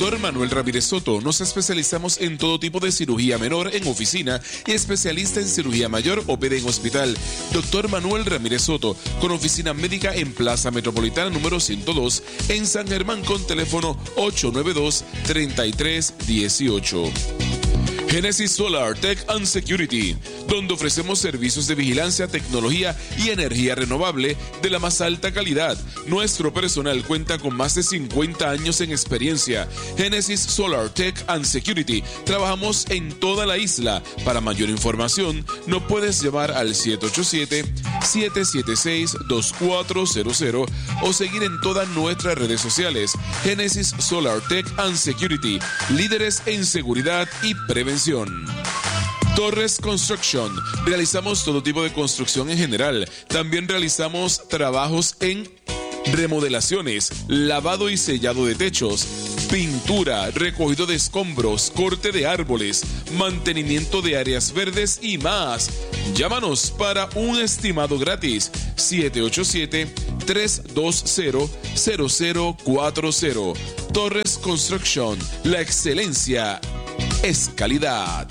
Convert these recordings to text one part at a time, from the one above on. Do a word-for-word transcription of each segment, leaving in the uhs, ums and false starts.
Doctor Manuel Ramírez Soto. Nos especializamos en todo tipo de cirugía menor en oficina y especialista en cirugía mayor o P D en hospital. Doctor Manuel Ramírez Soto, con oficina médica en Plaza Metropolitana número ciento dos, en San Germán, con teléfono ocho nueve dos, tres tres uno ocho. Genesis Solar Tech and Security, donde ofrecemos servicios de vigilancia, tecnología y energía renovable de la más alta calidad. Nuestro personal cuenta con más de cincuenta años en experiencia. Genesis Solar Tech and Security. Trabajamos en toda la isla. Para mayor información, nos puedes llamar al siete ocho siete, siete siete seis, dos cuatro cero cero o seguir en todas nuestras redes sociales. Genesis Solar Tech and Security, líderes en seguridad y prevención. Torres Construction. Realizamos todo tipo de construcción en general. También realizamos trabajos en remodelaciones, lavado y sellado de techos, pintura, recogido de escombros, corte de árboles, mantenimiento de áreas verdes y más. Llámanos para un estimado gratis. siete ocho siete, tres dos cero, cero cero cuatro cero. Torres Construction. La excelencia es calidad.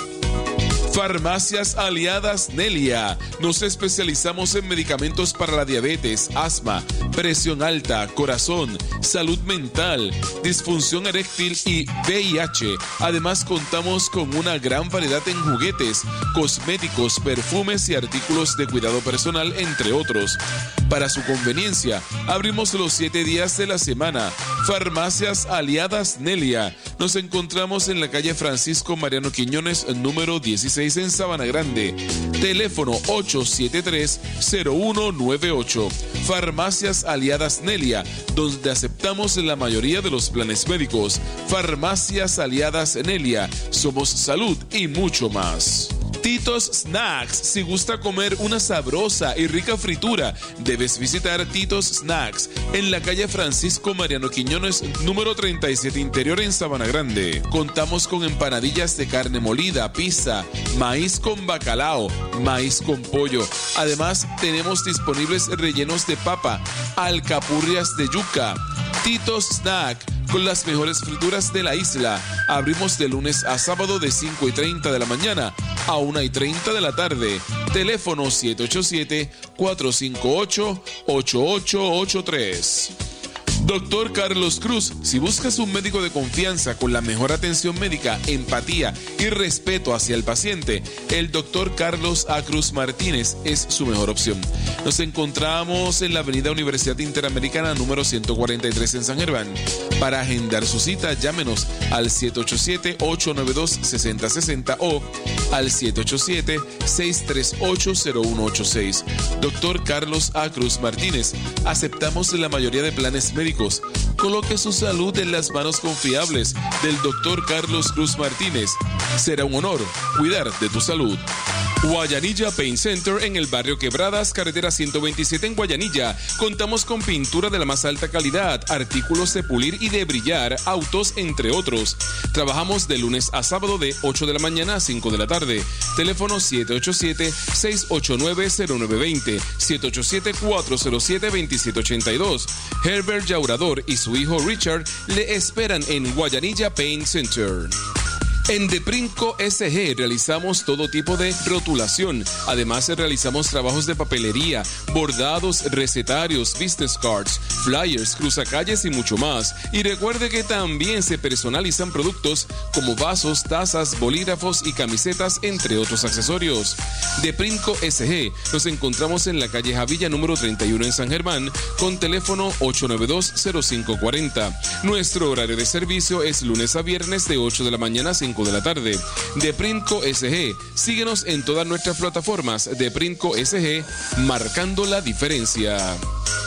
Farmacias Aliadas Nelia. Nos especializamos en medicamentos para la diabetes, asma, presión alta, corazón, salud mental, disfunción eréctil y V I H. Además, contamos con una gran variedad en juguetes, cosméticos, perfumes y artículos de cuidado personal, entre otros. Para su conveniencia, abrimos los siete días de la semana. Farmacias Aliadas Nelia. Nos encontramos en la calle Francisco Mariano Quiñones, número dieciséis, en Sabana Grande. Teléfono ocho siete tres, cero uno nueve ocho. Farmacias Aliadas Nelia, donde aceptamos la mayoría de los planes médicos. Farmacias Aliadas Nelia. Somos salud y mucho más. Tito's Snacks. Si gusta comer una sabrosa y rica fritura, debes visitar Tito's Snacks en la calle Francisco Mariano Quiñones, número treinta y siete, Interior, en Sabana Grande. Contamos con empanadillas de carne molida, pizza, maíz con bacalao, maíz con pollo. Además, tenemos disponibles rellenos de papa, alcapurrias de yuca. Tito's Snack, con las mejores frituras de la isla. Abrimos de lunes a sábado de cinco y treinta de la mañana a una y treinta de la tarde. Teléfono siete ocho siete, cuatro cinco ocho, ocho ocho ocho tres. Doctor Carlos Cruz. Si buscas un médico de confianza con la mejor atención médica, empatía y respeto hacia el paciente, el doctor Carlos A. Cruz Martínez es su mejor opción. Nos encontramos en la avenida Universidad Interamericana número ciento cuarenta y tres en San Germán. Para agendar su cita, llámenos al siete ocho siete, ocho nueve dos, seis cero seis cero o al siete ocho siete, seis tres ocho, cero uno ocho seis. Doctor Carlos A. Cruz Martínez. Aceptamos la mayoría de planes médicos. Coloque su salud en las manos confiables del doctor Carlos Cruz Martínez. Será un honor cuidar de tu salud. Guayanilla Paint Center en el barrio Quebradas, carretera ciento veintisiete en Guayanilla. Contamos con pintura de la más alta calidad, artículos de pulir y de brillar, autos, entre otros. Trabajamos de lunes a sábado de ocho de la mañana a cinco de la tarde. Teléfono siete ocho siete, seis ocho nueve, cero nueve dos cero, siete ocho siete, cuatro cero siete, dos siete ocho dos. Herbert Llaurador y su hijo Richard le esperan en Guayanilla Paint Center. En Deprinco S G realizamos todo tipo de rotulación. Además, realizamos trabajos de papelería, bordados, recetarios, business cards, flyers, cruzacalles y mucho más. Y recuerde que también se personalizan productos como vasos, tazas, bolígrafos y camisetas, entre otros accesorios. Deprinco S G. Nos encontramos en la calle Javilla número treinta y uno en San Germán, con teléfono ocho nueve dos, cero cinco cuatro cero. Nuestro horario de servicio es lunes a viernes de ocho de la mañana a cinco de la tarde. Deprinco S G. Síguenos en todas nuestras plataformas. Deprinco S G, marcando la diferencia.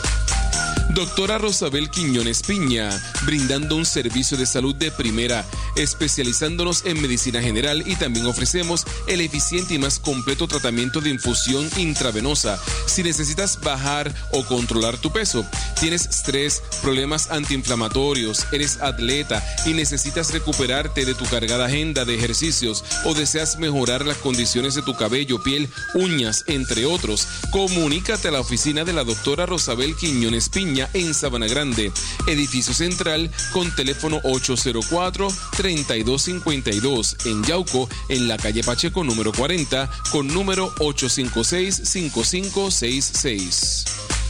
Doctora Rosabel Quiñones Piña, brindando un servicio de salud de primera, especializándonos en medicina general, y también ofrecemos el eficiente y más completo tratamiento de infusión intravenosa. Si necesitas bajar o controlar tu peso, tienes estrés, problemas antiinflamatorios, eres atleta y necesitas recuperarte de tu cargada agenda de ejercicios, o deseas mejorar las condiciones de tu cabello, piel, uñas, entre otros, comunícate a la oficina de la doctora Rosabel Quiñones Piña Peña en Sabana Grande. Edificio Central con teléfono ocho cero cuatro, tres dos cinco dos. En Yauco, en la calle Pacheco número cuarenta, con número ocho cinco seis, cinco cinco seis seis.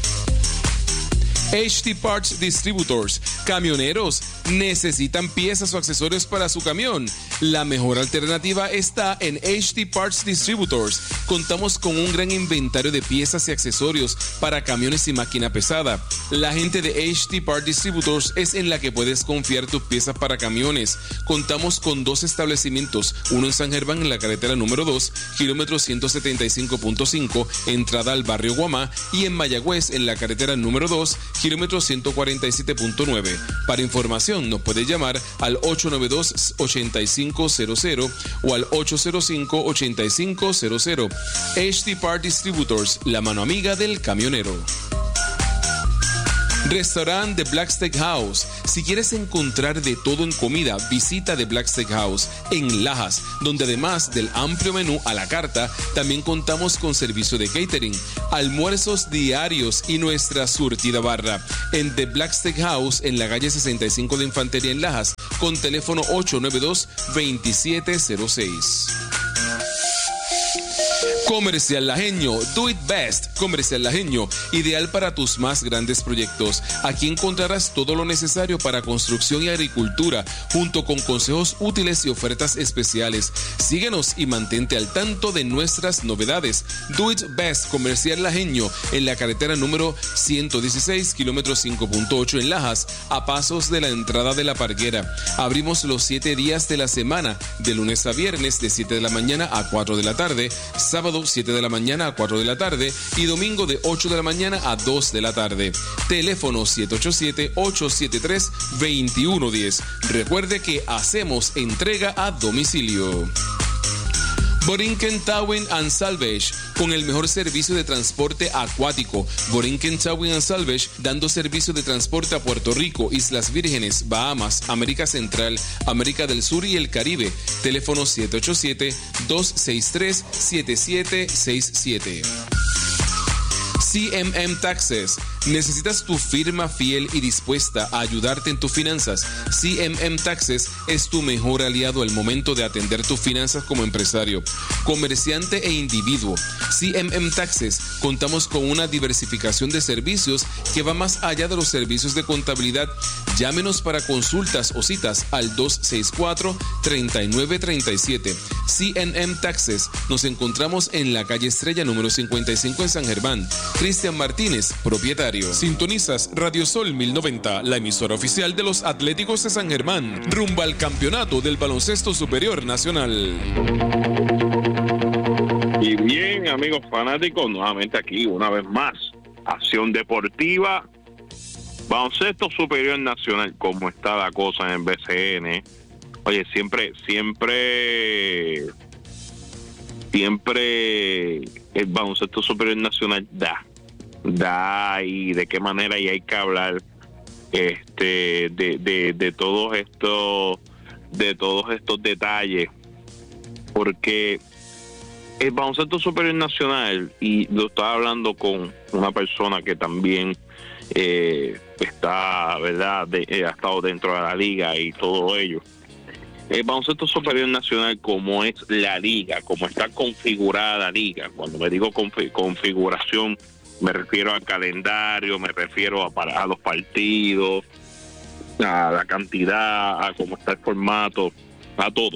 H T Parts Distributors. Camioneros, ¿necesitan piezas o accesorios para su camión? La mejor alternativa está en H T Parts Distributors. Contamos con un gran inventario de piezas y accesorios para camiones y máquina pesada. La gente de H T Parts Distributors es en la que puedes confiar tus piezas para camiones. Contamos con dos establecimientos, uno en San Germán en la carretera número dos, kilómetro ciento setenta y cinco punto cinco, entrada al barrio Guamá, y en Mayagüez en la carretera número dos, kilómetro ciento cuarenta y siete punto nueve. Para información nos puede llamar al ocho nueve dos, ocho cinco cero cero o al ocho cero cinco, ocho cinco cero cero. H T Parts Distributors, la mano amiga del camionero. Restaurante The Black Steakhouse. Si quieres encontrar de todo en comida, visita The Black Steakhouse en Lajas, donde además del amplio menú a la carta, también contamos con servicio de catering, almuerzos diarios y nuestra surtida barra. En The Black Steakhouse, en la calle sesenta y cinco de Infantería en Lajas, con teléfono ocho nueve dos, dos siete cero seis. Comercial Lajeño, do it best. Comercial Lajeño, ideal para tus más grandes proyectos. Aquí encontrarás todo lo necesario para construcción y agricultura, junto con consejos útiles y ofertas especiales. Síguenos y mantente al tanto de nuestras novedades. Do it best. Comercial Lajeño, en la carretera número ciento dieciséis, kilómetro cinco punto ocho en Lajas, a pasos de la entrada de La Parguera. Abrimos los siete días de la semana, de lunes a viernes, de siete de la mañana a cuatro de la tarde, sábado siete de la mañana a cuatro de la tarde y domingo de ocho de la mañana a dos de la tarde. Teléfono siete ocho siete, ocho siete tres, dos uno uno cero. Recuerde que hacemos entrega a domicilio. Borinquen Towing and Salvage, con el mejor servicio de transporte acuático. Borinquen Towing and Salvage, dando servicio de transporte a Puerto Rico, Islas Vírgenes, Bahamas, América Central, América del Sur y el Caribe. Teléfono siete ocho siete, dos seis tres, siete siete seis siete. C M M Taxes. ¿Necesitas tu firma fiel y dispuesta a ayudarte en tus finanzas? C M M Taxes es tu mejor aliado al momento de atender tus finanzas como empresario, comerciante e individuo. C M M Taxes, contamos con una diversificación de servicios que va más allá de los servicios de contabilidad. Llámenos para consultas o citas al dos seis cuatro, tres nueve tres siete. C M M Taxes. Nos encontramos en la calle Estrella número cincuenta y cinco en San Germán. Cristian Martínez, propietario. Sintonizas Radio Sol mil noventa, la emisora oficial de los Atléticos de San Germán, rumbo al campeonato del baloncesto superior nacional. Y bien, amigos fanáticos, nuevamente aquí una vez más, acción deportiva, baloncesto superior nacional. ¿Cómo está la cosa en el B C N? Oye, siempre, siempre, siempre el baloncesto superior nacional da. da y de qué manera, y hay que hablar este de, de, de todos estos de todos estos detalles, porque el baloncesto superior nacional, y lo estaba hablando con una persona que también eh, está, verdad, de, eh, ha estado dentro de la liga y todo ello. El baloncesto superior nacional, como es la liga, como está configurada la liga, cuando me digo confi- configuración me refiero al calendario, me refiero a, para, a los partidos, a la cantidad, a cómo está el formato, a todo.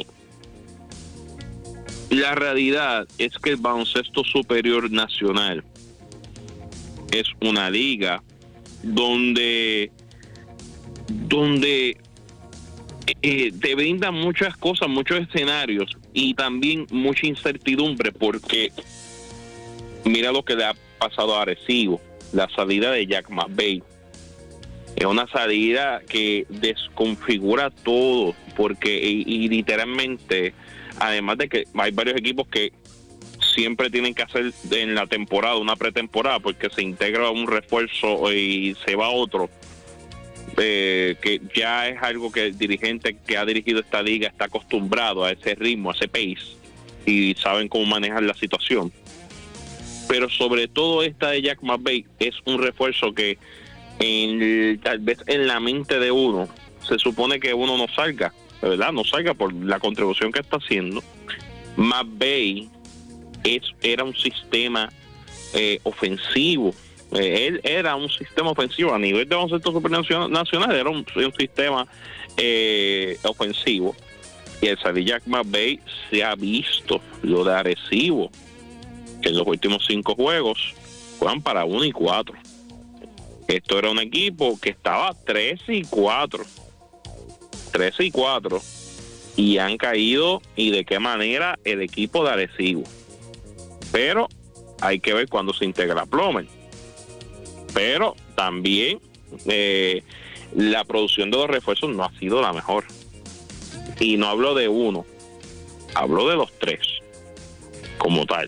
La realidad es que el baloncesto superior nacional es una liga donde, donde eh, te brinda muchas cosas, muchos escenarios y también mucha incertidumbre, porque mira lo que le ha pasado a Arecibo, la salida de Jack McVay. Es una salida que desconfigura todo, porque y, y literalmente, además de que hay varios equipos que siempre tienen que hacer en la temporada una pretemporada, porque se integra un refuerzo y se va otro, eh, que ya es algo que el dirigente que ha dirigido esta liga está acostumbrado a ese ritmo, a ese pace, y saben cómo manejar la situación. Pero sobre todo esta de Jack McVay es un refuerzo que en, tal vez en la mente de uno, se supone que uno no salga, de verdad, no salga por la contribución que está haciendo. McVay es, era un sistema eh, ofensivo. Eh, él era un sistema ofensivo a nivel de baloncesto supernacional, era un, un sistema eh, ofensivo. Y el Sadiq McVay se ha visto lo de Arecibo, que en los últimos cinco juegos juegan para uno y cuatro. Esto era un equipo que estaba tres y cuatro. tres y cuatro. Y han caído, y de qué manera, el equipo de Arecibo. Pero hay que ver cuándo se integra Plomer. Pero también eh, la producción de los refuerzos no ha sido la mejor. Y no hablo de uno, hablo de los tres, como tal.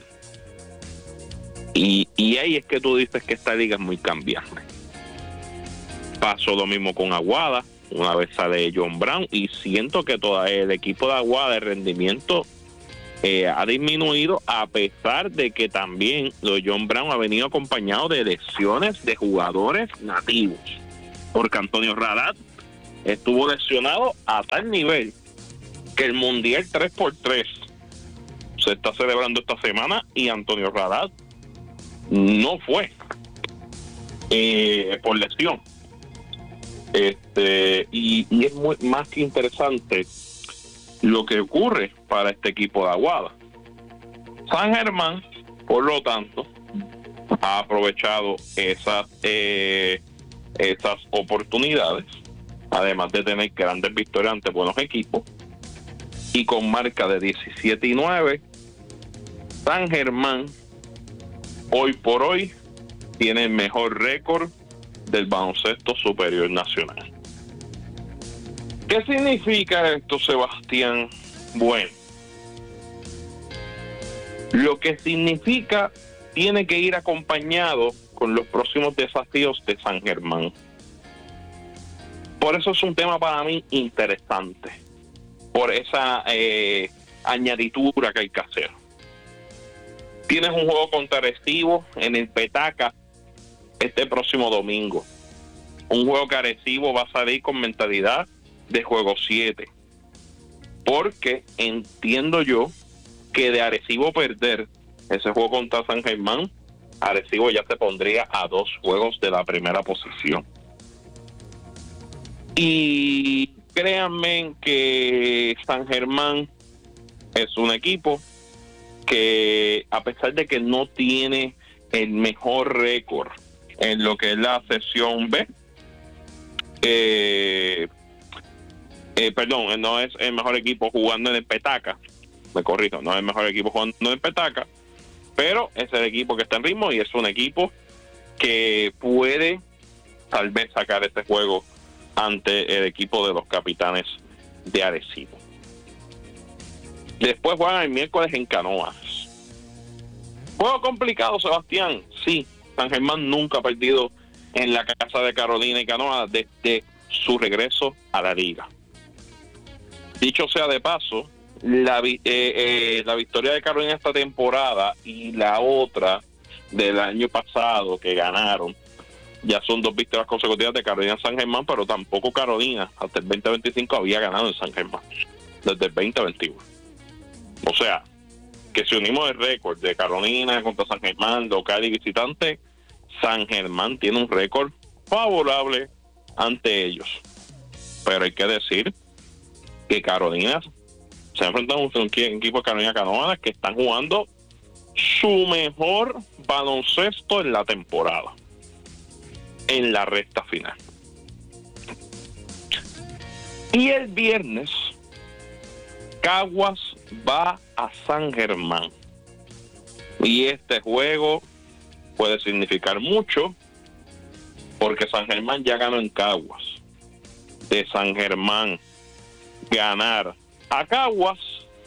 Y, y ahí es que tú dices que esta liga es muy cambiante. Pasó lo mismo con Aguada, una vez sale John Brown, y siento que todo el equipo de Aguada, el rendimiento eh, ha disminuido, a pesar de que también lo de John Brown ha venido acompañado de lesiones de jugadores nativos. Porque Antonio Radat estuvo lesionado a tal nivel que el Mundial tres por tres se está celebrando esta semana y Antonio Radat no fue eh, por lesión. Este y, y es muy, más que interesante lo que ocurre para este equipo de Aguada. San Germán, por lo tanto, ha aprovechado esas eh, esas oportunidades, además de tener grandes victorias ante buenos equipos. Y con marca de diecisiete y nueve, San Germán hoy por hoy tiene el mejor récord del baloncesto superior nacional. ¿Qué significa esto, Sebastián? Bueno, lo que significa tiene que ir acompañado con los próximos desafíos de San Germán. Por eso es un tema para mí interesante, por esa eh, añadidura que hay que hacer. Tienes un juego contra Arecibo en el Petaca este próximo domingo. Un juego que Arecibo va a salir con mentalidad de juego siete. Porque entiendo yo que de Arecibo perder ese juego contra San Germán, Arecibo ya se pondría a dos juegos de la primera posición. Y créanme que San Germán es un equipo que, a pesar de que no tiene el mejor récord en lo que es la sección B, eh, eh, perdón, no es el mejor equipo jugando en el Petaca, me corrijo, no es el mejor equipo jugando en el Petaca, pero es el equipo que está en ritmo y es un equipo que puede tal vez sacar este juego ante el equipo de los Capitanes de Arecibo. Después juegan el miércoles en Canoas. Juego complicado, Sebastián. Sí, San Germán nunca ha perdido en la casa de Carolina y Canoas desde su regreso a la liga. Dicho sea de paso, la, eh, eh, la victoria de Carolina esta temporada y la otra del año pasado que ganaron, ya son dos victorias consecutivas de Carolina en San Germán, pero tampoco Carolina hasta el veinte veinticinco había ganado en San Germán, desde el veinte veintiuno. O sea, que si unimos el récord de Carolina contra San Germán, local y visitante, San Germán tiene un récord favorable ante ellos. Pero hay que decir que Carolina se ha enfrentado a un equipo de Carolina Canoas que están jugando su mejor baloncesto en la temporada, en la recta final. Y el viernes Caguas va a San Germán y este juego puede significar mucho porque San Germán ya ganó en Caguas. De San Germán ganar a Caguas,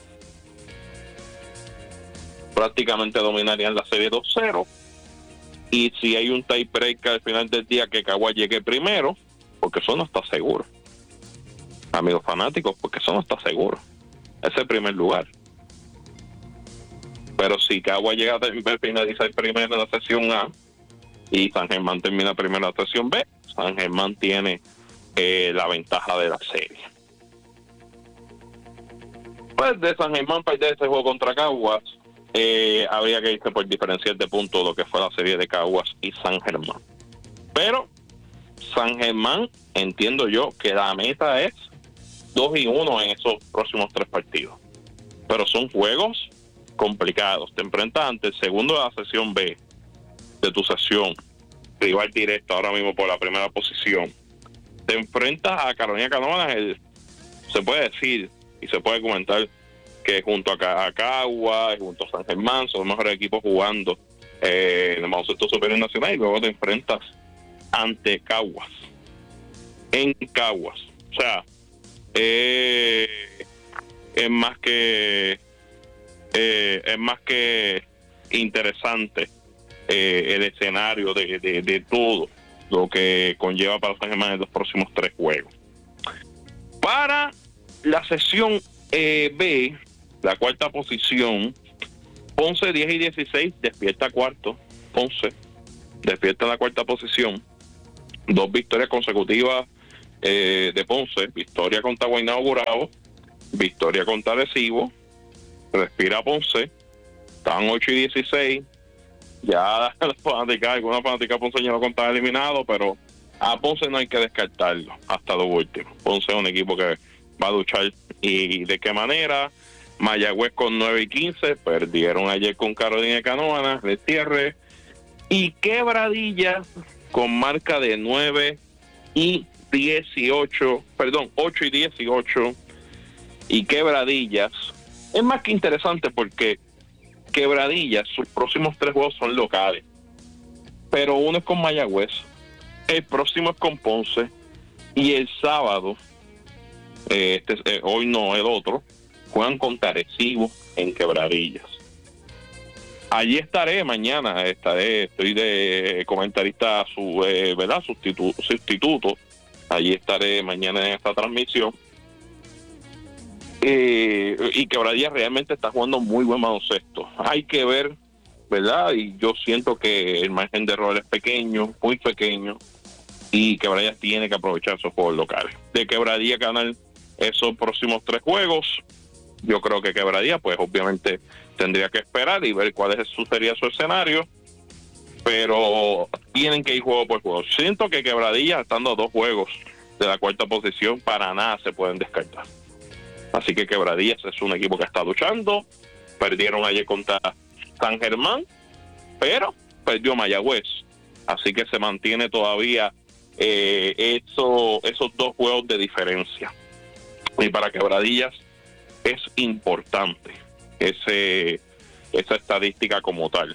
prácticamente dominarían la serie dos cero. Y si hay un tie break al final del día que Caguas llegue primero, porque eso no está seguro, amigos fanáticos, porque eso no está seguro, es el primer lugar. Pero si Caguas llega a finalizar primero en la sesión A y San Germán termina primero en la sesión B, San Germán tiene eh, la ventaja de la serie. Pues de San Germán perder este juego contra Caguas, eh, habría que irse por diferencial de puntos lo que fue la serie de Caguas y San Germán. Pero San Germán, entiendo yo que la meta es dos y uno en esos próximos tres partidos. Pero son juegos complicados. Te enfrentas ante el segundo de la sección B de tu sección, rival directo ahora mismo por la primera posición. Te enfrentas a Carolina Canóvanas, el, se puede decir y se puede comentar que junto a, a Caguas, junto a San Germán, son los mejores equipos jugando eh, en el baloncesto superior nacional, y luego te enfrentas ante Caguas, en Caguas. O sea, eh, es más que eh, es más que interesante eh, el escenario de, de, de todo lo que conlleva para San Germán en los próximos tres juegos. Para la sección eh, B, la cuarta posición, Ponce diez y dieciséis, despierta cuarto. Ponce despierta la cuarta posición. Dos victorias consecutivas eh, de Ponce, victoria contra Guaynabo Gurabo, victoria contra Arecibo. Respira Ponce, están ocho y dieciséis. Ya las fanáticas, algunas fanáticas ponceñas lo contaban eliminado, pero a Ponce no hay que descartarlo hasta lo último. Ponce es un equipo que va a luchar, y de qué manera. Mayagüez con nueve y quince, perdieron ayer con Carolina de Canóvanas, de cierre. Y Quebradillas con marca de nueve y dieciocho, perdón, ocho y dieciocho. Y Quebradillas es más que interesante porque Quebradillas, sus próximos tres juegos son locales, pero uno es con Mayagüez, el próximo es con Ponce, y el sábado, eh, este, eh, hoy no, el otro, juegan contra Arecibo en Quebradillas. Allí estaré mañana, estaré, estoy de comentarista su, eh, ¿verdad? Sustitu- sustituto. Allí estaré mañana en esta transmisión. Eh, y Quebradillas realmente está jugando muy buen baloncesto. Hay que ver, ¿verdad? Y yo siento que el margen de error es pequeño, muy pequeño, y Quebradillas tiene que aprovechar esos juegos locales. De Quebradillas ganar esos próximos tres juegos, yo creo que Quebradillas, pues obviamente tendría que esperar y ver cuál es su, sería su escenario, pero tienen que ir juego por juego. Siento que Quebradillas, estando a dos juegos de la cuarta posición, para nada se pueden descartar. Así que Quebradillas es un equipo que está luchando. Perdieron ayer contra San Germán, pero perdió Mayagüez. Así que se mantiene todavía eh, eso, esos dos juegos de diferencia. Y para Quebradillas es importante ese esa estadística como tal.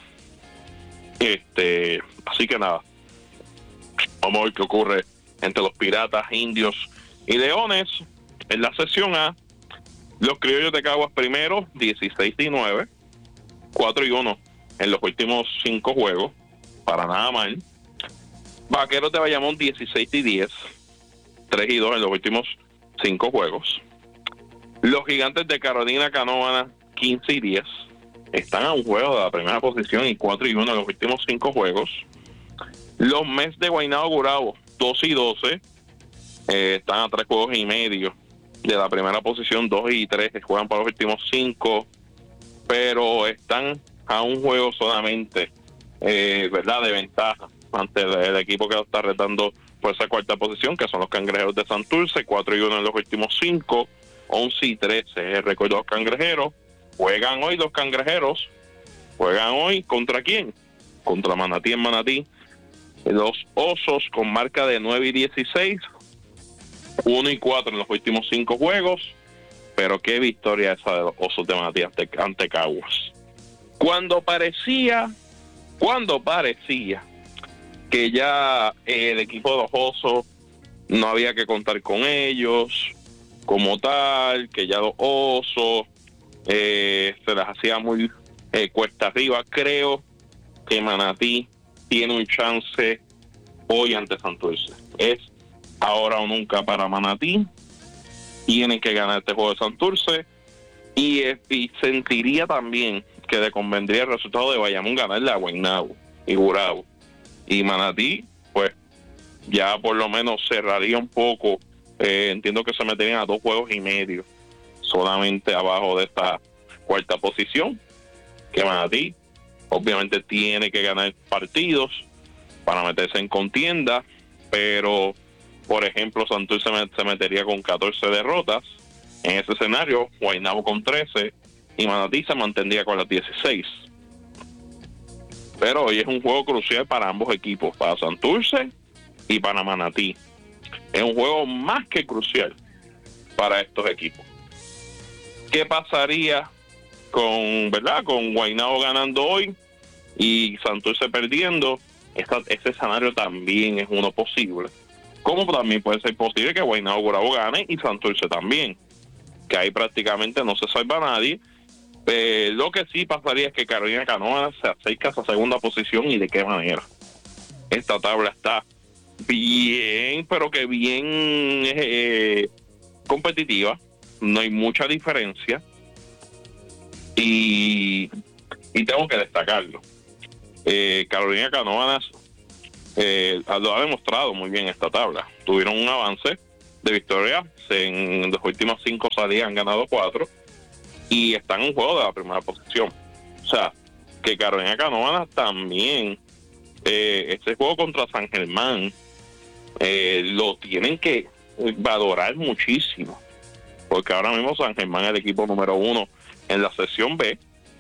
Este, así que nada, vamos a ver qué ocurre entre los Piratas, Indios y Leones. En la sección A, los Criollos de Caguas primero, dieciséis y nueve, cuatro y uno en los últimos cinco juegos, para nada mal. Vaqueros de Bayamón dieciséis y diez, tres y dos en los últimos cinco juegos. Los Gigantes de Carolina Canóvanas quince y diez, están a un juego de la primera posición, y cuatro y uno en los últimos cinco juegos. Los Mets de Guaynabo Gurabo doce y doce, eh, están a tres juegos y medio de la primera posición, dos y tres que juegan para los últimos cinco, pero están a un juego solamente, eh, verdad, de ventaja ante el, el equipo que lo está retando por esa cuarta posición, que son los Cangrejeros de Santurce, cuatro y uno en los últimos cinco, once y trece es el récord de los Cangrejeros. Juegan hoy los Cangrejeros, juegan hoy ¿contra quién? Contra Manatí en Manatí. Los Osos con marca de nueve y dieciséis, uno y cuatro en los últimos cinco juegos, pero qué victoria esa de los Osos de Manatí ante, ante Caguas. Cuando parecía, cuando parecía que ya el equipo de los Osos no había que contar con ellos como tal, que ya los Osos eh, se las hacía muy eh, cuesta arriba, creo que Manatí tiene un chance hoy ante Santurce. Es ahora o nunca para Manatí. Tienen que ganar este juego de Santurce, y, y sentiría también que le convendría el resultado de Bayamón ganarle a Guaynabo y Gurabo. Y Manatí, pues, ya por lo menos cerraría un poco. Eh, entiendo que se meterían a dos juegos y medio solamente abajo de esta cuarta posición, que Manatí obviamente tiene que ganar partidos para meterse en contienda, pero por ejemplo Santurce se, se metería con catorce derrotas. En ese escenario Guaynabo con trece y Manatí se mantendría con las dieciséis. Pero hoy es un juego crucial para ambos equipos, para Santurce y para Manatí. Es un juego más que crucial para estos equipos. ¿Qué pasaría con, verdad, con Guaynabo ganando hoy y Santurce perdiendo? Esta, ese escenario también es uno posible. Como también puede ser posible que Guaynabo Gurabo gane y Santurce también, que ahí prácticamente no se salva a nadie. Eh, lo que sí pasaría es que Carolina Canoas se acerca a esa segunda posición, y de qué manera. Esta tabla está bien, pero que bien eh, competitiva. No hay mucha diferencia y, y tengo que destacarlo. Eh, Carolina Canoas eh, lo ha demostrado muy bien esta tabla. Tuvieron un avance de victoria en las últimas cinco salidas, han ganado cuatro y están en un juego de la primera posición. O sea, que Carolina Canoas también, eh, este juego contra San Germán, eh, lo tienen que valorar muchísimo, porque ahora mismo San Germán es el equipo número uno en la sección B,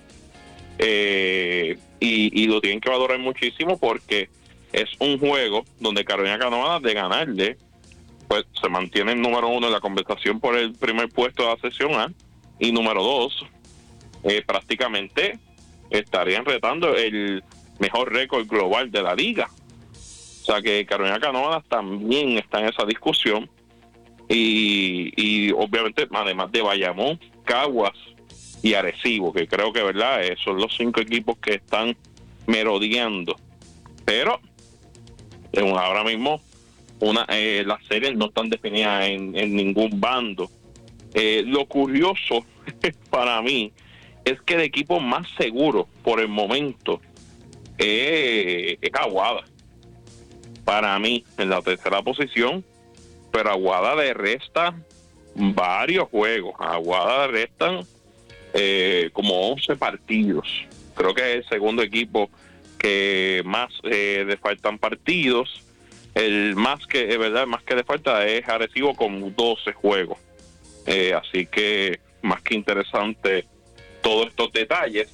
eh, y, y lo tienen que valorar muchísimo porque es un juego donde Carolina Canoas, de ganarle, pues se mantiene el número uno en la conversación por el primer puesto de la sección A, y número dos, eh, prácticamente estarían retando el mejor récord global de la liga. O sea que Carolina Canoas también está en esa discusión. Y, y obviamente además de Bayamón, Caguas y Arecibo, que creo que verdad eh, son los cinco equipos que están merodeando, pero eh, ahora mismo una eh, las series no están definidas en, en ningún bando. Eh, lo curioso para mí es que el equipo más seguro por el momento eh, es Aguada, para mí en la tercera posición. Pero Aguada le resta varios juegos. A Aguada le restan eh, como once partidos. Creo que es el segundo equipo que más eh, le faltan partidos. El más que, es verdad, más que le falta es Arecibo con doce juegos. Eh, así que más que interesante todos estos detalles.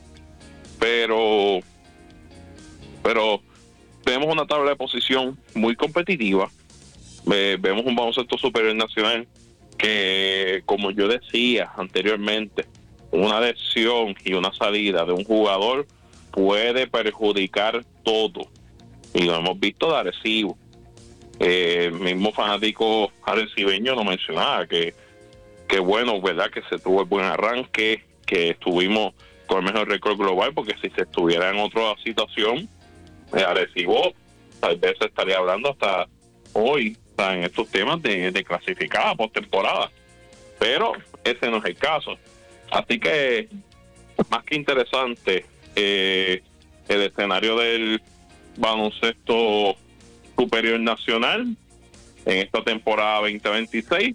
Pero, pero vemos una tabla de posición muy competitiva. Eh, vemos un baloncesto superior nacional que, como yo decía anteriormente, una lesión y una salida de un jugador puede perjudicar todo, y lo hemos visto de Arecibo. Eh, el mismo fanático arecibeño lo mencionaba, que, que bueno, verdad que se tuvo el buen arranque, que estuvimos con el mejor récord global, porque si se estuviera en otra situación, eh, Arecibo tal vez se estaría hablando hasta hoy en estos temas de, de clasificada postemporada, pero ese no es el caso. Así que más que interesante eh, el escenario del baloncesto superior nacional en esta temporada veinte veintiséis.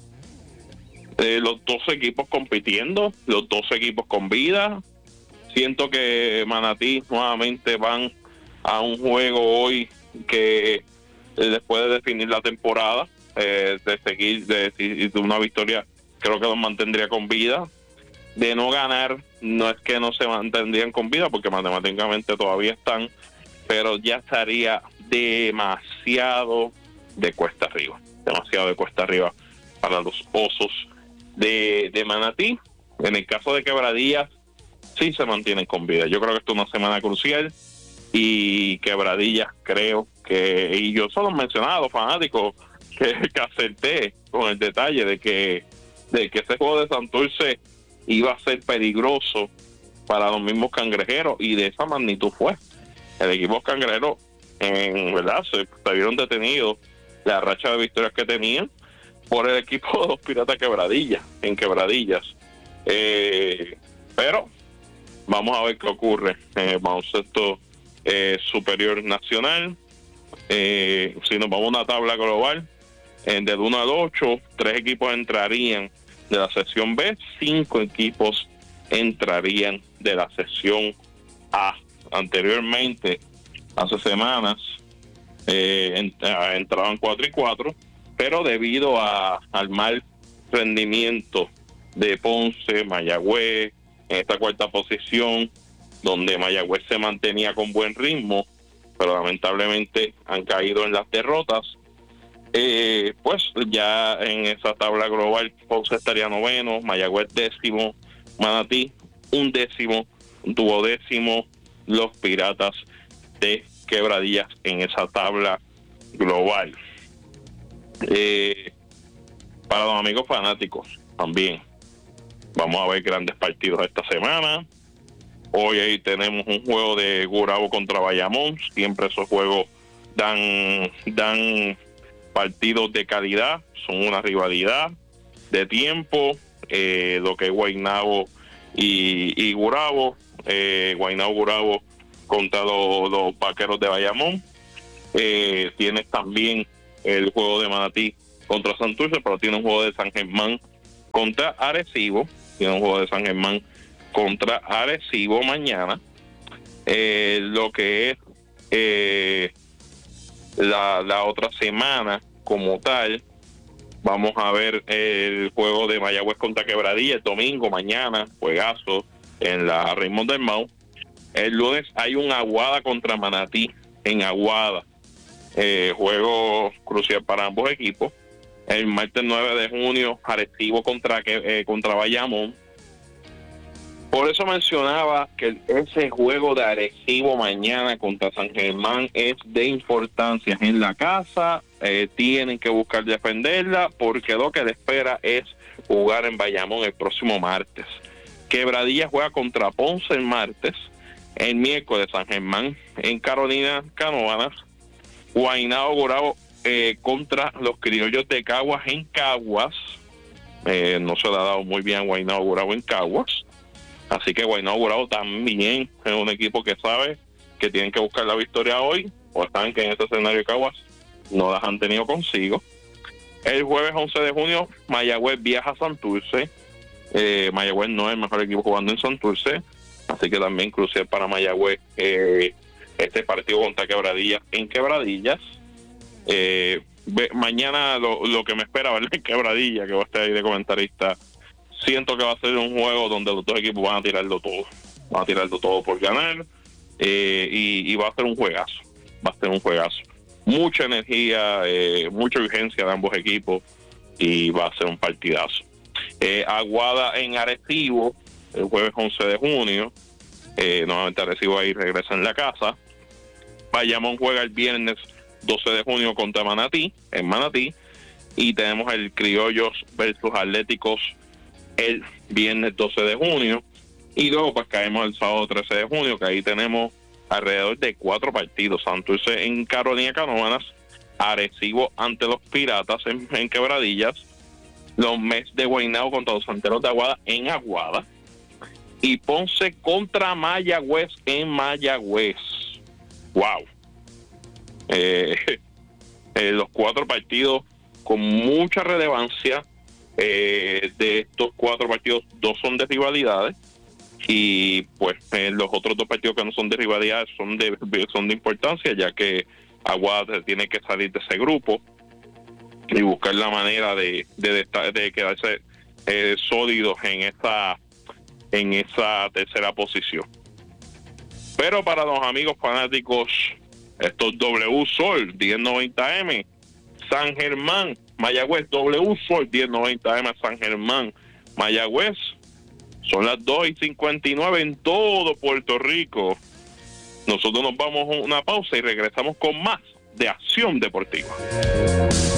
Eh, los dos equipos compitiendo, los dos equipos con vida. Siento que Manatí nuevamente van a un juego hoy que después de definir la temporada, eh, de seguir, de, de una victoria, creo que los mantendría con vida. De no ganar, no es que no se mantendrían con vida, porque matemáticamente todavía están, pero ya estaría demasiado de cuesta arriba, demasiado de cuesta arriba para los Osos de, de Manatí. En el caso de Quebradillas, sí se mantienen con vida. Yo creo que esto es una semana crucial, y Quebradillas creo que, y yo solo mencionaba a los fanáticos que, que acerté con el detalle de que de que ese juego de Santurce iba a ser peligroso para los mismos cangrejeros, y de esa magnitud fue. El equipo cangrejero, en verdad, se, se vieron detenidos la racha de victorias que tenían por el equipo de los Piratas Quebradillas, en Quebradillas. Eh, pero vamos a ver qué ocurre en el baloncesto Eh, superior nacional. Eh, si nos vamos a una tabla global, eh, del uno al ocho, tres equipos entrarían de la sección B, cinco equipos entrarían de la sección A. Anteriormente, hace semanas, eh, ent- eh, entraban cuatro y cuatro, pero debido a, al mal rendimiento de Ponce, Mayagüez, en esta cuarta posición, donde Mayagüez se mantenía con buen ritmo, pero lamentablemente han caído en las derrotas, eh, pues ya en esa tabla global Ponce estaría noveno, Mayagüez décimo, Manatí un décimo, duodécimo los Piratas de Quebradillas en esa tabla global. Eh, para los amigos fanáticos también vamos a ver grandes partidos esta semana. Hoy ahí tenemos un juego de Gurabo contra Bayamón. Siempre esos juegos dan, dan partidos de calidad, son una rivalidad de tiempo. Eh, lo que es Guaynabo y, y Gurabo, eh, Guaynabo Gurabo contra los, los Vaqueros de Bayamón. Eh, tienes también el juego de Manatí contra Santurce, pero tiene un juego de San Germán contra Arecibo. Tiene un juego de San Germán contra Arecibo mañana. Eh, lo que es eh, la, la otra semana como tal, vamos a ver el juego de Mayagüez contra Quebradilla el domingo, mañana, juegazo en la Raymond del Mau. El lunes hay un Aguada contra Manatí en Aguada, eh, juego crucial para ambos equipos. El martes nueve de junio, Arecibo contra, eh, contra Bayamón. Por eso mencionaba que ese juego de Arecibo mañana contra San Germán es de importancia en la casa. Eh, tienen que buscar defenderla porque lo que le espera es jugar en Bayamón el próximo martes. Quebradilla juega contra Ponce el martes. El miércoles San Germán en Carolina Canóvanas. Guaynabo Gurabo eh, contra los Criollos de Caguas en Caguas. Eh, no se le ha dado muy bien a Guaynabo Gurabo en Caguas. Así que Guaynabo Gurabo también es un equipo que sabe que tienen que buscar la victoria hoy, o están que en este escenario de Caguas no las han tenido consigo. El jueves once de junio, Mayagüez viaja a Santurce. Eh, Mayagüez no es el mejor equipo jugando en Santurce, así que también crucial para Mayagüez eh, este partido contra Quebradillas en Quebradillas. Eh, ve, mañana lo, lo que me espera ver en Quebradillas, que va a estar ahí de comentarista. Siento que va a ser un juego donde los dos equipos van a tirarlo todo. Van a tirarlo todo por ganar. Eh, y, y va a ser un juegazo. Va a ser un juegazo. Mucha energía, eh, mucha urgencia de ambos equipos. Y va a ser un partidazo. Eh, Aguada en Arecibo, el jueves once de junio. Eh, nuevamente Arecibo ahí regresa en la casa. Bayamón juega el viernes doce de junio contra Manatí, en Manatí. Y tenemos el Criollos versus Atléticos el viernes doce de junio, y luego pues caemos el sábado trece de junio, que ahí tenemos alrededor de cuatro partidos. Santurce en Carolina Canóvanas, Arecibo ante los Piratas en, en Quebradillas, los Mets de Guaynabo contra los Santeros de Aguada en Aguada, y Ponce contra Mayagüez en Mayagüez. Wow. Eh, eh, los cuatro partidos con mucha relevancia. Eh, de estos cuatro partidos, dos son de rivalidades, y pues eh, los otros dos partidos que no son de rivalidades son de son de importancia, ya que Aguada tiene que salir de ese grupo y buscar la manera de de, de, de quedarse eh, sólidos en esa en esa tercera posición. Pero para los amigos fanáticos, estos W Sol diez noventa M, San Germán Mayagüez, W Sol diez noventa M San Germán Mayagüez, son las dos y cincuenta y nueve en todo Puerto Rico. Nosotros nos vamos a una pausa y regresamos con más de Acción Deportiva.